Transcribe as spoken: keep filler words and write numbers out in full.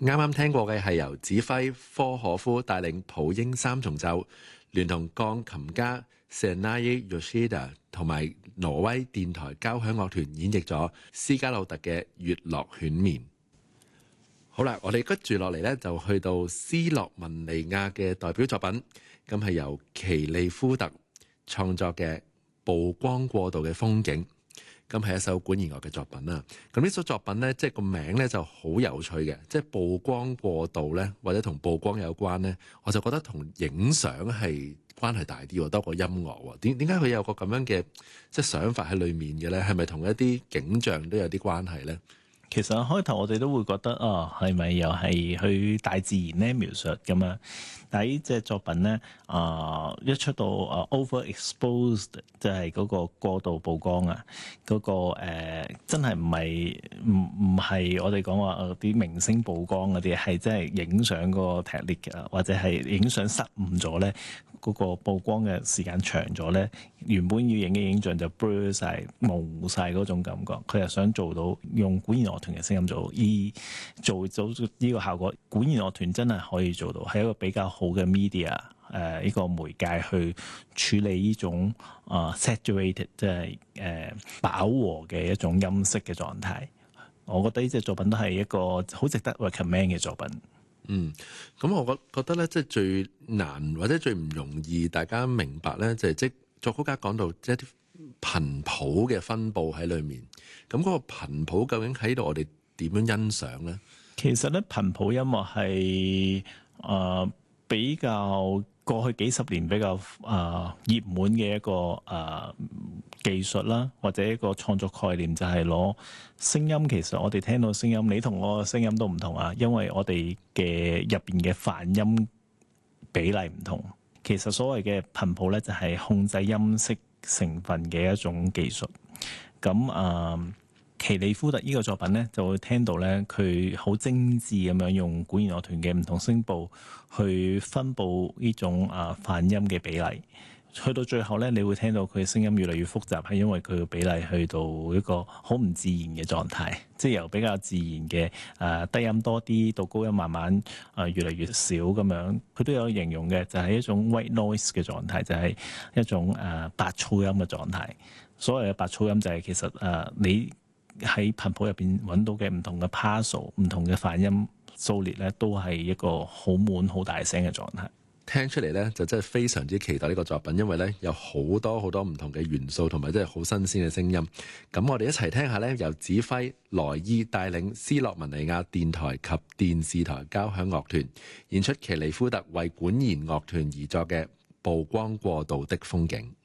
啱啱聽過嘅係由指揮科可夫帶領普英三重奏，聯同鋼琴家 Senayi Yoshida 同埋挪威電台交響樂團演繹咗斯嘉魯特嘅《月落犬眠》。好啦，我哋跟住落嚟呢，就去到斯洛文尼亞嘅代表作品，咁係由奇利夫特創作嘅《曝光過度嘅風景》，咁係一首管弦樂嘅作品啦。咁呢首作品呢，即係個名呢就好有趣嘅，即係曝光過度呢，或者同曝光有關呢，我就覺得同影相係關係大啲，多過音樂。點點解佢有個咁樣嘅即係想法喺裏面嘅呢？係咪同一啲景象都有啲關係呢？ 其實開頭我哋都會覺得啊，係咪又係去大自然咧描述咁啊？但係呢隻作品咧啊，一出到啊 overexposed，即係嗰個過度曝光啊，嗰、嗰個、呃、真係唔係唔唔係我哋講話啲明星曝光嗰啲，係真係影相個 technique 嘅，或者係影相失誤咗咧，嗰、嗰個曝光嘅時間長咗咧，原本要影嘅影像就 blur 曬模糊曬嗰種感覺。佢係想做到用管弦樂團嘅聲音做，而做到呢個效果，管弦樂團真係可以做到，係一個比較好嘅 media，誒、呃、呢個媒介去處理呢種啊、呃、saturated，即係誒飽和嘅一種音色嘅狀態。我覺得呢隻作品都係一個好值得 recommend 嘅作品。 嗯，咁我覺覺得咧，即係最難或者最唔容易大家明白咧，就係即係作曲家講到即係啲頻譜嘅分佈喺裏面。咁嗰個頻譜究竟喺度，我哋點樣欣賞咧？ 其實咧，頻譜音樂係誒比較過去幾十年比較誒熱門嘅一個誒、呃、技術啦，或者一個創作概念，就係攞聲音。其實我哋聽到聲音，你同我嘅聲音都唔同啊，因為我哋嘅入邊嘅泛音比例唔同。其實所謂嘅頻譜咧，就係控制音色成分嘅一種技術。咁誒。呃奇利夫特呢個作品咧，就會聽到咧，佢好精緻咁樣用管弦樂團嘅唔同聲部去分佈呢種啊泛音嘅比例。去到最後咧，你會聽到佢嘅聲音越嚟越複雜，係因為佢嘅比例去到一個好唔自然嘅狀態，即係由比較自然嘅誒、呃、低音多啲到高音慢慢誒、呃、越嚟越少咁樣。佢都有形容嘅，就係、是、一種 white noise 嘅狀態，就係、是、一種誒、呃、白噪音嘅狀態。所謂嘅白噪音就係其實誒、呃、你喺頻譜入邊揾到嘅唔同嘅 parcel、唔同嘅泛音數列咧，都係一個好滿、好大聲嘅狀態。 聽出嚟咧，就真係非常之期待呢個作品，因為咧有好多好多唔同嘅元素，同埋真係好新鮮嘅聲音。咁我哋一齊聽下咧，由指揮萊伊帶領斯洛文尼亞電台及電視台交響樂團演出奇利夫特為管弦樂團而作嘅《曝光過度的風景》。